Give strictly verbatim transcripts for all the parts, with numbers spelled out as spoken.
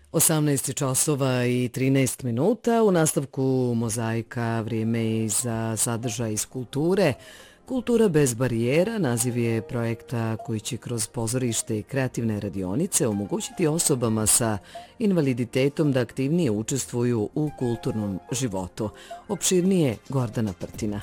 osamnaest časova i trinaest minuta. U nastavku Mozaika vrijeme je za sadržaj iz kulture. Kultura bez barijera naziv je projekta koji će kroz pozorište i kreativne radionice omogućiti osobama sa invaliditetom da aktivnije učestvuju u kulturnom životu. Opširnije Gordana Prtina.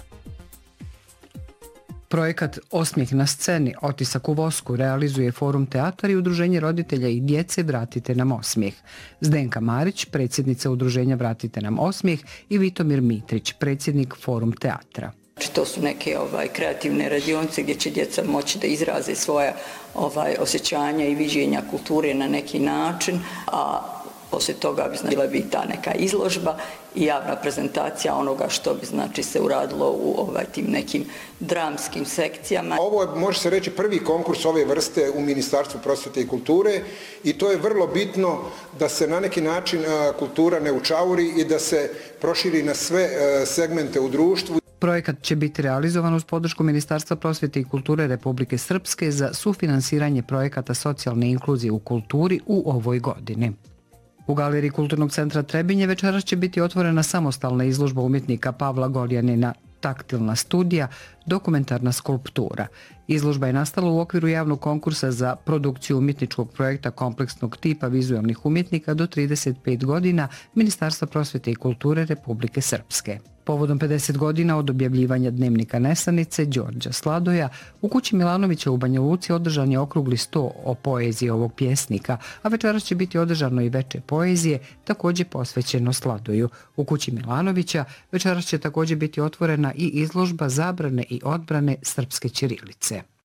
Projekat Osmijeh na sceni, otisak u vosku realizuje Forum teatar i Udruženje roditelja i djece Vratite nam osmijeh. Zdenka Marić, predsjednica Udruženja Vratite nam osmijeh i Vitomir Mitrić, predsjednik Forum teatra. To su neke ovaj, kreativne radionice gdje će djeca moći da izraze svoja ovaj, osjećanja i viđenja kulture na neki način, a poslije toga bi bila bi ta neka izložba i javna prezentacija onoga što bi znači se uradilo u ovaj, tim nekim dramskim sekcijama. Ovo je, može se reći, prvi konkurs ove vrste u Ministarstvu prosvjete i kulture i to je vrlo bitno da se na neki način kultura ne učauri i da se proširi na sve segmente u društvu. Projekat će biti realizovan uz podršku Ministarstva prosvjete i kulture Republike Srpske za sufinansiranje projekata socijalne inkluzije u kulturi u ovoj godini. U Galeriji Kulturnog centra Trebinje večeras će biti otvorena samostalna izložba umjetnika Pavla Gorjanina Taktilna studija, dokumentarna skulptura. Izložba je nastala u okviru javnog konkursa za produkciju umjetničkog projekta kompleksnog tipa vizualnih umjetnika do trideset pet godina Ministarstva prosvjete i kulture Republike Srpske. Povodom pedeset godina od objavljivanja dnevnika Nesanice Đorđa Sladoja, u kući Milanovića u Banja Luci održan je okrugli sto o poeziji ovog pjesnika, a večeras će biti održano i veče poezije, također posvećeno Sladoju. U kući Milanovića večeras će također biti otvorena i izložba zabrane i odbrane srpske ćirilice.